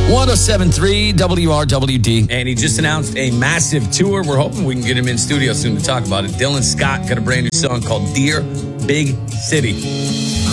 107.3 WRWD. And he just announced a massive tour. We're hoping we can get him in studio soon to talk about it. Dylan Scott got a brand new song called Dear Big City.